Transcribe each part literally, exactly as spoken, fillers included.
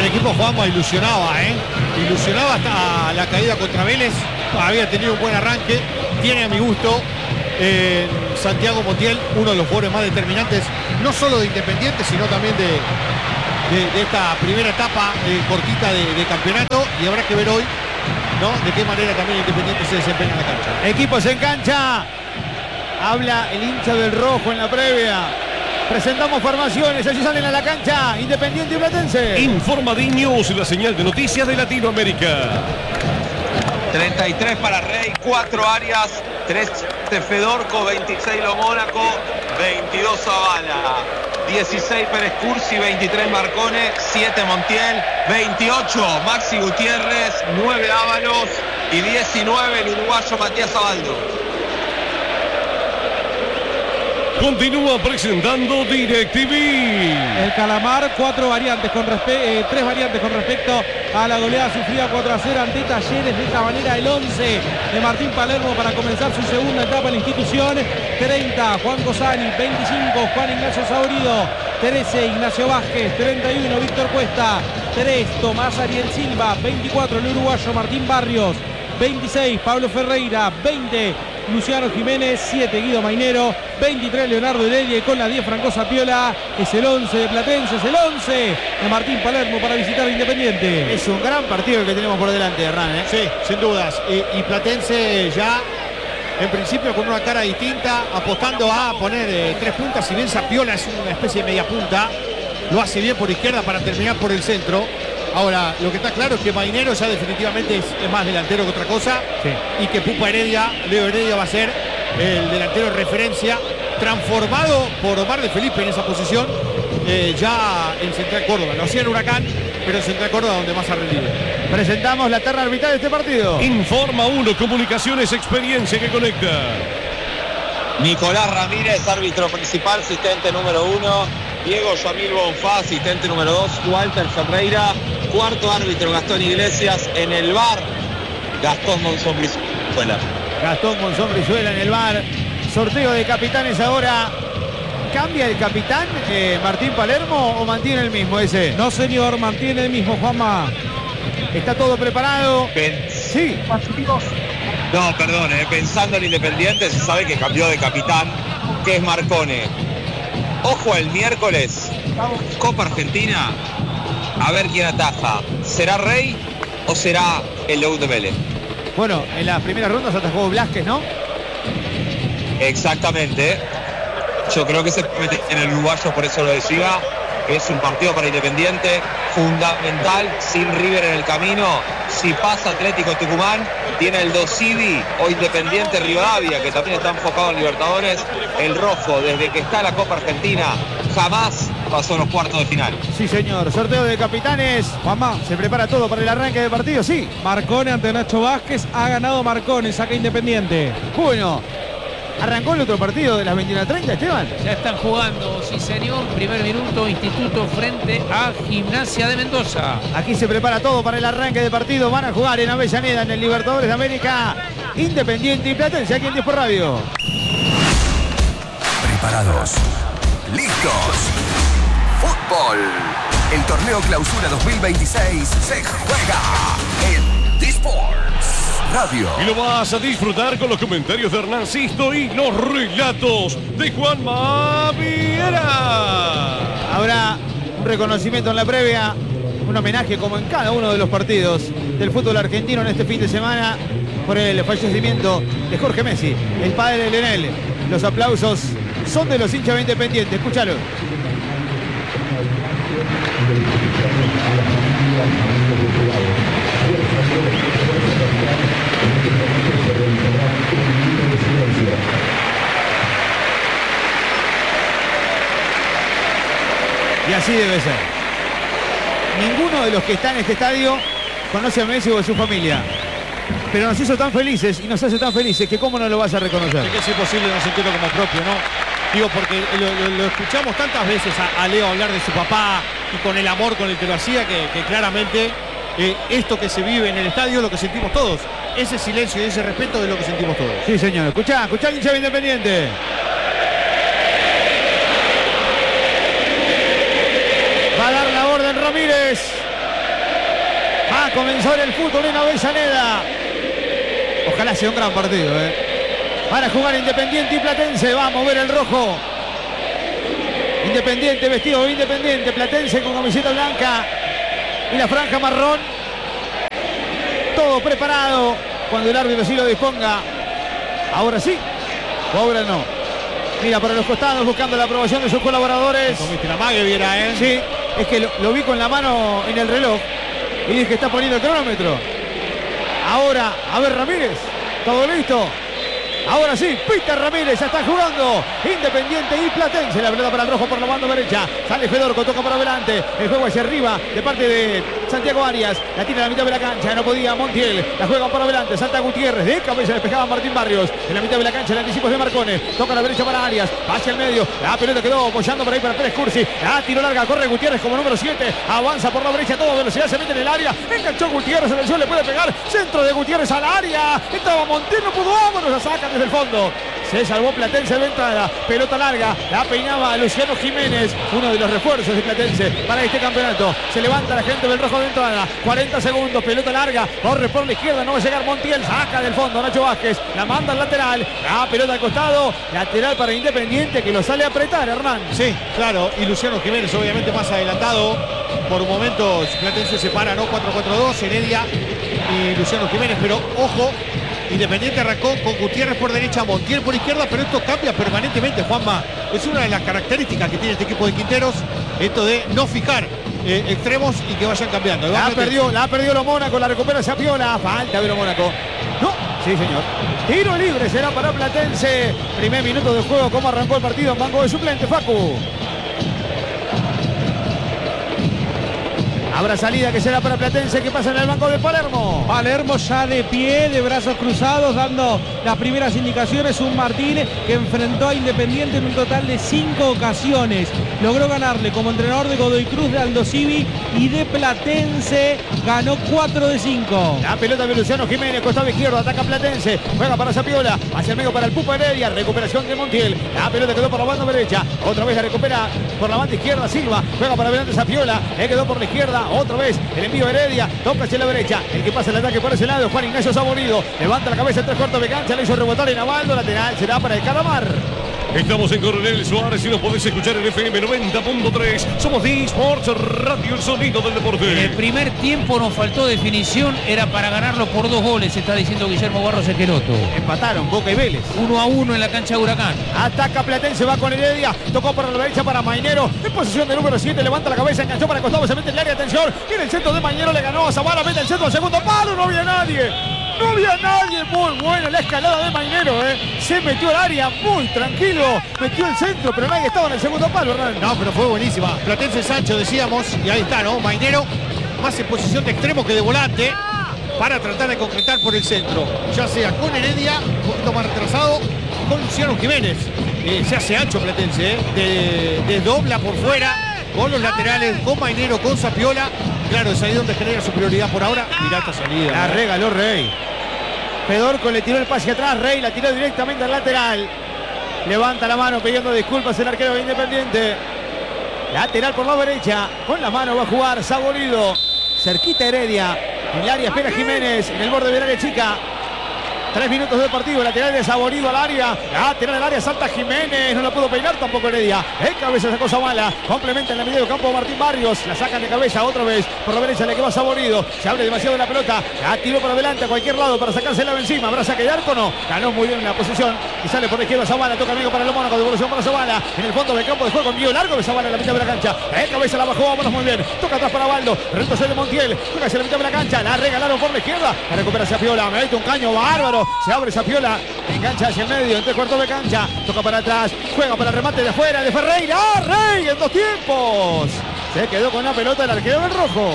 equipo Juanma ilusionaba, ¿eh? Ilusionaba hasta la caída contra Vélez. Había tenido un buen arranque. Tiene a mi gusto eh, Santiago Montiel, uno de los jugadores más determinantes, no solo de Independiente, sino también de, de, de esta primera etapa eh, cortita de, de campeonato. Y habrá que ver hoy, ¿no?, de qué manera también Independiente se desempeña en la cancha. Equipos en cancha. Habla el hincha del rojo en la previa. Presentamos formaciones, allí salen a la cancha Independiente y Platense. Informa D-News, la señal de noticias de Latinoamérica. treinta y tres para Rey, cuatro Arias, tres de Fedorco, veintiséis Lo Mónaco, veintidós Zavala, dieciséis Pérez Cursi, veintitrés Marcone, siete Montiel, veintiocho Maxi Gutiérrez, nueve Ábalos y diecinueve el uruguayo Matías Abaldo. Continúa presentando DirecTV. El Calamar, cuatro variantes con eh, tres variantes con respecto a la goleada sufrida cuatro a cero ante Talleres. De esta manera el once de Martín Palermo para comenzar su segunda etapa en la institución. treinta Juan Cosani, veinticinco Juan Ignacio Saurido, trece Ignacio Vázquez, treinta y uno Víctor Cuesta, tres Tomás Ariel Silva, veinticuatro el uruguayo Martín Barrios, veintiséis Pablo Ferreira, veinte Luciano Jiménez, siete Guido Mainero, veintitrés Leonardo Heredia y con la diez Franco Sapiola. Es el once de Platense, es el once de Martín Palermo para visitar a Independiente. Es un gran partido el que tenemos por delante, Hernán, ¿eh? Sí, sin dudas. Y, y Platense ya, en principio, con una cara distinta, apostando a poner eh, tres puntas. Si bien Sapiola es una especie de media punta, lo hace bien por izquierda para terminar por el centro. Ahora, lo que está claro es que Mainero ya definitivamente es, es más delantero que otra cosa. Sí. Y que Pupa Heredia, Leo Heredia, va a ser el delantero de referencia, transformado por Omar de Felipe en esa posición, eh, ya en Central Córdoba. Lo hacía en Huracán, pero en Central Córdoba donde más ha rendido. Presentamos la terna arbitral de este partido. Informa uno, Comunicaciones, experiencia que conecta. Nicolás Ramírez, árbitro principal, asistente número uno. Diego Yamil Bonfá, asistente número dos. Walter Ferreira, cuarto árbitro Gastón Iglesias. En el V A R, Gastón Monzón Brizuela. Gastón Monzón Brizuela en el V A R. Sorteo de capitanes ahora. ¿Cambia el capitán eh, Martín Palermo o mantiene el mismo ese? No, señor, mantiene el mismo, Juanma. Está todo preparado. Pens Sí. no, perdón, eh, pensando en Independiente, se sabe que cambió de capitán, que es Marcone. Ojo el miércoles, Copa Argentina, a ver quién ataja. ¿Será Rey o será el León de Vélez? Bueno, en las primeras rondas atajó Blasquez, ¿no? Exactamente. Yo creo que se mete en el uruguayo, por eso lo decía. Es un partido para Independiente fundamental, sin River en el camino. Si pasa Atlético Tucumán, tiene el Dosivi o Independiente Rivadavia, que también está enfocado en Libertadores. El rojo, desde que está la Copa Argentina, jamás pasó a los cuartos de final. Sí, señor. Sorteo de capitanes. Juanma, ¿Se prepara todo para el arranque del partido? Sí. Marcone ante Nacho Vázquez. Ha ganado Marcone, saca Independiente. Bueno, arrancó el otro partido de las veintiuna treinta, Esteban. Ya están jugando, sí señor. Primer minuto, Instituto frente a Gimnasia de Mendoza. Aquí se prepara todo para el arranque del partido. Van a jugar en Avellaneda, en el Libertadores de América, Independiente y Platense, aquí en diez por Radio. Preparados. Listos. Fútbol. El torneo Clausura dos mil veintiséis se juega en D-Sports Radio. Y lo vas a disfrutar con los comentarios de Hernán Sisto y los relatos de Juanma Viera. Habrá un reconocimiento en la previa, un homenaje como en cada uno de los partidos del fútbol argentino en este fin de semana por el fallecimiento de Jorge Messi, el padre de Lionel. Los aplausos son de los hinchas de Independiente, escúchalo. Y así debe ser. Ninguno de los que está en este estadio conoce a Messi o a su familia. Pero nos hizo tan felices y nos hace tan felices que cómo no lo vas a reconocer. Es que es imposible no sentirlo como propio, ¿no? Digo, porque lo, lo, lo escuchamos tantas veces a, a Leo hablar de su papá y con el amor con el que lo hacía, que, que claramente eh, esto que se vive en el estadio es lo que sentimos todos. Ese silencio y ese respeto es lo que sentimos todos. Sí, señor. Escuchá, escuchá al hincha de Independiente. Va a dar la orden Ramírez. Va a comenzar el fútbol en Avellaneda. Ojalá sea un gran partido, ¿eh? Para jugar Independiente y Platense. Va a mover el rojo. Independiente, vestido de Independiente. Platense con camiseta blanca y la franja marrón. Todo preparado cuando el árbitro sí lo disponga. Ahora sí o ahora no. Mira para los costados buscando la aprobación de sus colaboradores. Comiste la mague, viera, ¿eh? Sí, es que lo, lo vi con la mano en el reloj y dije que está poniendo el cronómetro. Ahora, a ver Ramírez, todo listo. Ahora sí, Pita Ramírez, ya está jugando Independiente y Platense. La pelota para el rojo por la banda derecha. Sale Fedorco, toca para adelante. El juego hacia arriba de parte de Santiago Arias. La tira a la mitad de la cancha, no podía Montiel. La juega para adelante, Santa Gutiérrez. De cabeza despejaba Martín Barrios. En la mitad de la cancha, el anticipo de Marcone. Toca a la derecha para Arias. Hacia el medio. La pelota quedó apoyando por ahí para Pérez Cursi. La tiro larga, corre Gutiérrez como número siete. Avanza por la derecha, a toda velocidad, se mete en el área. Enganchó Gutiérrez en el suelo, le puede pegar. Centro de Gutiérrez al área. Estaba Montiel, no pudo. Vámonos, la sacan desde el fondo. Se salvó Platense de entrada. Pelota larga. La peinaba Luciano Jiménez. Uno de los refuerzos de Platense para este campeonato. Se levanta la gente del rojo de entrada. cuarenta segundos. Pelota larga. Corre por la izquierda. No va a llegar Montiel. Saca del fondo Nacho Vázquez. La manda al lateral. La pelota al costado. Lateral para Independiente que lo sale a apretar, Hernán. Sí, claro. Y Luciano Jiménez obviamente más adelantado. Por momentos Platense se para, ¿no? cuatro cuatro dos. Heredia y Luciano Jiménez. Pero ojo. Independiente arrancó con Gutiérrez por derecha, Montiel por izquierda, pero esto cambia permanentemente, Juanma. Es una de las características que tiene este equipo de Quinteros, esto de no fijar eh, extremos y que vayan cambiando. La perdió, la perdió lo Mónaco, la recupera Sapiola. Falta de lo Mónaco. No, sí señor. Tiro libre será para Platense. Primer minuto de juego, cómo arrancó el partido en banco de suplente, Facu. Habrá salida que será para Platense, que pasa en el banco de Palermo. Palermo ya de pie, de brazos cruzados, dando las primeras indicaciones. Un Martín que enfrentó a Independiente en un total de cinco ocasiones. Logró ganarle como entrenador de Godoy Cruz, de Aldo Civi y de Platense. Ganó cuatro de cinco. La pelota de Luciano Jiménez, costado izquierdo, ataca Platense. Juega para Sapiola, hacia el medio para el Pupa Heredia. Recuperación de Montiel. La pelota quedó por la banda derecha. Otra vez la recupera por la banda izquierda Silva. Juega para adelante Sapiola. Le quedó por la izquierda. Otra vez el envío Heredia, toca hacia la derecha, el que pasa el ataque por ese lado, Juan Ignacio Saborido, levanta la cabeza en tres cuartos de cancha, le hizo rebotar en Avaldo, lateral será para el Calamar. Estamos en Coronel Suárez y nos podés escuchar en F M noventa punto tres. Somos D-Sports Radio, el sonido del deporte. En el primer tiempo nos faltó definición, era para ganarlo por dos goles, está diciendo Guillermo Barros Esqueloto. Empataron Boca y Vélez. Uno a uno en la cancha de Huracán. Ataca Platense, va con Heredia, tocó por la derecha para Mainero, en posición de número siete, levanta la cabeza, enganchó para el costado, se mete en el área, atención, viene el centro de Mainero, le ganó a Zavala, mete el centro al segundo palo, no había nadie. No había nadie, muy buena la escalada de Mainero, ¿eh? Se metió al área muy tranquilo, metió el centro, pero nadie estaba en el segundo palo, Hernán. No, pero fue buenísima. Platense Sancho, decíamos, y ahí está, ¿no? Mainero, más en posición de extremo que de volante, para tratar de concretar por el centro. Ya sea con Heredia, un poquito más retrasado, con Luciano Jiménez. Eh, se hace ancho Platense, ¿eh? De, desdobla por fuera, con los laterales, con Mainero, con Sapiola. Claro, es ahí donde genera superioridad por ahora. Mirá esta salida. La ¿no? regaló Rey. Fedorco le tiró el pase atrás, Rey la tiró directamente al lateral. Levanta la mano pidiendo disculpas el arquero de Independiente. Lateral por la derecha. Con la mano va a jugar Saborido. Cerquita Heredia. En el área espera Jiménez. En el borde del área chica. Tres minutos de partido, lateral de Saborido al área, lateral al área, salta Jiménez, no la pudo peinar tampoco Heredia, en cabeza sacó Zavala, complementa en la medio campo Martín Barrios, la sacan de cabeza otra vez, por la derecha le quedó Saborido, se abre demasiado la pelota, la tiró para adelante a cualquier lado para sacársela de encima, habrá saque de arco, no, ganó muy bien la posición y sale por la izquierda Zavala, toca amigo para el Mónaco, devolución para Zavala, en el fondo del campo de juego, envío largo de Zavala en la mitad de la cancha, en cabeza la bajó, vámonos muy bien, toca atrás para Baldo, retrocede de Montiel, juega hacia la mitad de la cancha, la regalaron por la izquierda, la recupera Sapiola, mete un caño bárbaro, se abre Sapiola, engancha hacia el medio, en tres cuartos de cancha, toca para atrás, juega para el remate de afuera, de Ferreira, ¡ah, Rey! En dos tiempos, se quedó con la pelota el arquero del rojo.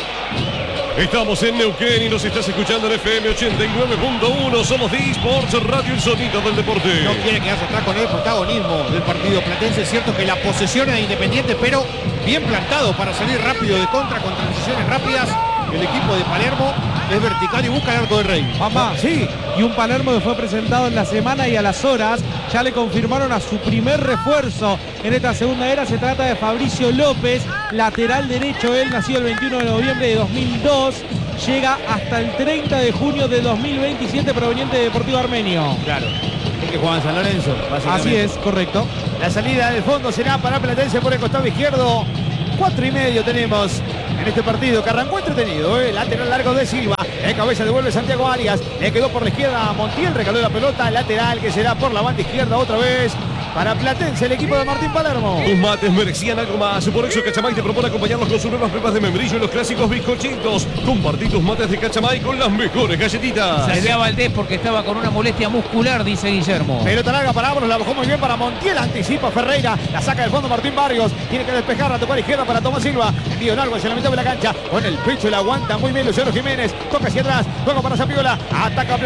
Estamos en Neuquén y nos estás escuchando en F M ochenta y nueve punto uno. Somos D-Sports Radio, el sonido del deporte. No quiere quedarse atrás con el protagonismo del partido platense. Es cierto que la posesión es Independiente, pero bien plantado para salir rápido de contra con transiciones rápidas. El equipo de Palermo es vertical y busca el arco del Rey. Mamá, sí. Y un Palermo que fue presentado en la semana y a las horas ya le confirmaron a su primer refuerzo en esta segunda era. Se trata de Fabricio López, lateral derecho. Él nació el veintiuno de noviembre de dos mil dos. llega hasta el treinta de junio de dos mil veintisiete proveniente de Deportivo Armenio. Claro. Es que juega en San Lorenzo, básicamente. Así es, correcto. La salida del fondo será para Platense por el costado izquierdo. Cuatro y medio tenemos en este partido que arrancó entretenido. ¿eh? Lateral largo de Silva. En cabeza devuelve Santiago Arias. Le quedó por la izquierda a Montiel. Recaló la pelota. Lateral que será por la banda izquierda otra vez. Para Platense, el equipo de Martín Palermo. Tus mates merecían algo más. Por eso Cachamay te propone acompañarlos con sus nuevas pepas de membrillo y los clásicos bizcochitos. Compartí tus mates de Cachamay con las mejores galletitas. Salió a Valdés porque estaba con una molestia muscular, dice Guillermo. Pelota larga para Ábalos, la bajó muy bien para Montiel. Anticipa Ferreira. La saca del fondo Martín Barrios. Tiene que despejar, a tocar izquierda para Tomás Silva. Envío largo hacia la mitad de la cancha. Con el pecho la aguanta muy bien Luciano Jiménez. Toca hacia atrás. Juego para Zapiola. Ataca